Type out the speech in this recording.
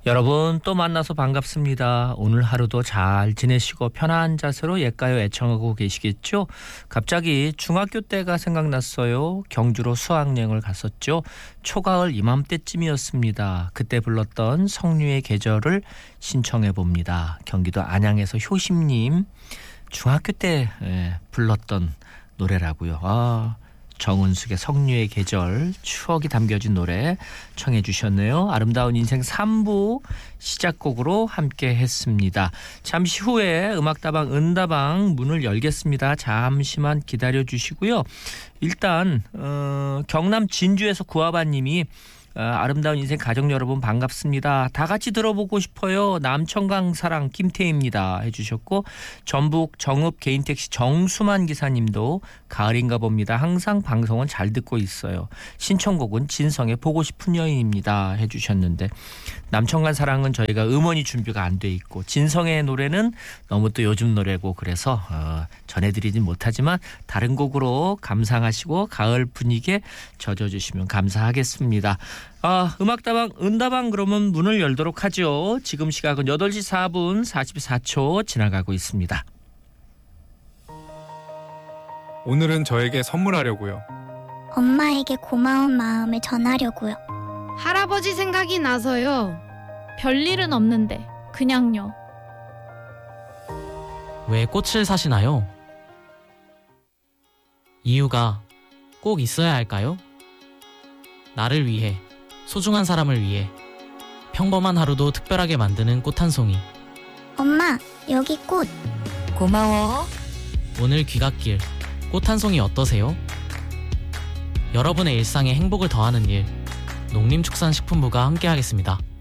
여러분 또 만나서 반갑습니다. 오늘 하루도 잘 지내시고 편한 자세로 옛가요 애청하고 계시겠죠? 갑자기 중학교 때가 생각났어요. 경주로 수학여행을 갔었죠. 초가을 이맘때쯤이었습니다. 그때 불렀던 성류의 계절을 신청해 봅니다. 경기도 안양에서 효심님 중학교 때 불렀던 노래라고요. 정은숙의 성류의 계절 추억이 담겨진 노래 청해 주셨네요. 아름다운 인생 3부 시작곡으로 함께 했습니다. 잠시 후에 음악다방 은다방 문을 열겠습니다. 잠시만 기다려 주시고요. 일단 경남 진주에서 구아바님이 아름다운 인생 가족 여러분 반갑습니다. 다 같이 들어보고 싶어요. 남청강 사랑 김태희입니다 해주셨고, 전북 정읍 개인택시 정수만 기사님도 가을인가 봅니다. 항상 방송은 잘 듣고 있어요. 신청곡은 진성의 보고 싶은 여인입니다 해주셨는데, 남청강 사랑은 저희가 음원이 준비가 안 돼 있고 진성의 노래는 너무 또 요즘 노래고 그래서 전해드리진 못하지만 다른 곡으로 감상하시고 가을 분위기에 젖어주시면 감사하겠습니다. 음악다방 은다방 그러면 문을 열도록 하죠. 지금 시각은 8시 4분 44초 지나가고 있습니다. 오늘은 저에게 선물하려고요. 엄마에게 고마운 마음을 전하려고요. 할아버지 생각이 나서요. 별일은 없는데 그냥요. 왜 꽃을 사시나요? 이유가 꼭 있어야 할까요? 나를 위해, 소중한 사람을 위해 평범한 하루도 특별하게 만드는 꽃 한 송이. 엄마, 여기 꽃. 고마워. 오늘 귀갓길 꽃 한 송이 어떠세요? 여러분의 일상에 행복을 더하는 일, 농림축산식품부가 함께하겠습니다.